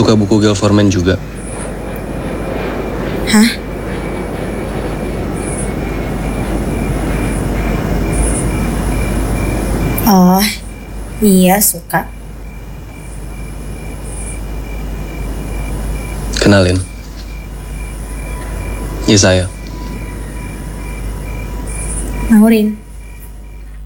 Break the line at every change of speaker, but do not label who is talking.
Suka buku Gail Forman juga.
Hah? Oh, iya suka.
Kenalin. Yesaya.
Naurin.